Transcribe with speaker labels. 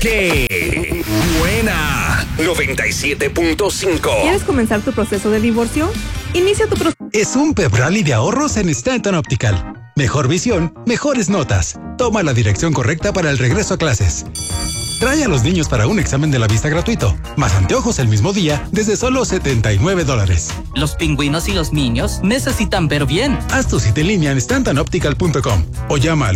Speaker 1: ¡Qué buena! 97.5.
Speaker 2: ¿Quieres comenzar tu proceso de divorcio? Inicia tu proceso.
Speaker 3: Es un pep rally de ahorros en Stanton Optical. Mejor visión, mejores notas. Toma la dirección correcta para el regreso a clases. Trae a los niños para un examen de la vista gratuito, más anteojos el mismo día desde solo $79.
Speaker 4: Los pingüinos y los niños necesitan ver bien.
Speaker 3: Haz tu cita en línea en stantonoptical.com o llama al